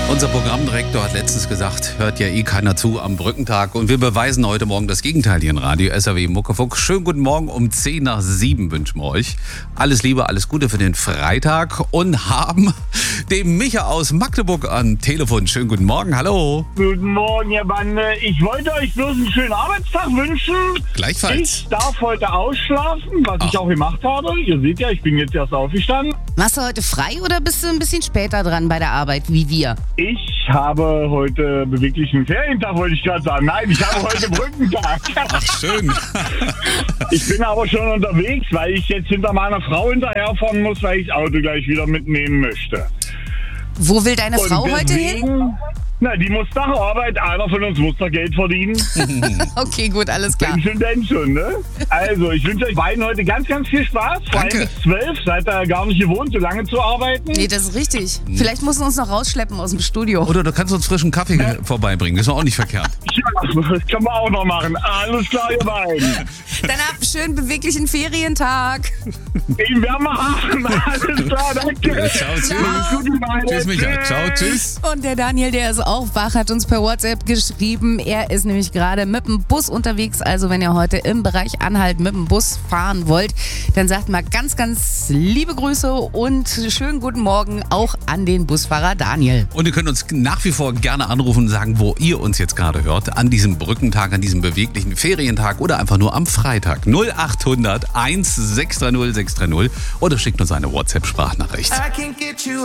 Unser Programmdirektor hat letztens gesagt, hört ja eh keiner zu am Brückentag. Und wir beweisen heute Morgen das Gegenteil hier in Radio SAW Muckefuck. Schönen guten Morgen um 6:10 wünschen wir euch. Alles Liebe, alles Gute für den Freitag und haben den Micha aus Magdeburg am Telefon. Schönen guten Morgen, hallo. Guten Morgen, ihr Bande. Ich wollte euch bloß einen schönen Arbeitstag wünschen. Gleichfalls. Ich darf heute ausschlafen, was ich auch gemacht habe. Ihr seht ja, ich bin jetzt erst aufgestanden. Machst du heute frei oder bist du ein bisschen später dran bei der Arbeit, wie wir? Ich habe heute beweglichen Ferientag, wollte ich gerade sagen. Nein, ich habe heute Brückentag. Ach, schön. Ich bin aber schon unterwegs, weil ich jetzt hinter meiner Frau hinterherfahren muss, weil ich das Auto gleich wieder mitnehmen möchte. Wo will deine Frau heute hin? Na, die muss nach Arbeit. Einer von uns muss da Geld verdienen. Okay, gut, alles klar. Denn schon, ne? Also, ich wünsche euch beiden heute ganz, ganz viel Spaß. Vor allem Danke. bis 12. Seid ihr gar nicht gewohnt, so lange zu arbeiten. Nee, das ist richtig. Vielleicht musst du uns noch rausschleppen aus dem Studio. Oder du kannst uns frischen Kaffee vorbeibringen, das ist auch nicht verkehrt. Ja, das kann man auch noch machen. Alles klar, ihr beiden. Dann habt einen schönen beweglichen Ferientag. Den werden wir haben. Alles klar, danke. Ciao, tschüss. Gute Beine. Tschüss, Micha. Ciao, tschüss. Und der Daniel, der ist auch wach, hat uns per WhatsApp geschrieben. Er ist nämlich gerade mit dem Bus unterwegs. Also wenn ihr heute im Bereich Anhalt mit dem Bus fahren wollt, dann sagt mal ganz, ganz liebe Grüße und schönen guten Morgen auch an den Busfahrer Daniel. Und ihr könnt uns nach wie vor gerne anrufen und sagen, wo ihr uns jetzt gerade hört. An diesem Brückentag, an diesem beweglichen Ferientag oder einfach nur am Freitag. 0800 1630 630 oder schickt uns eine WhatsApp-Sprachnachricht. I can't get you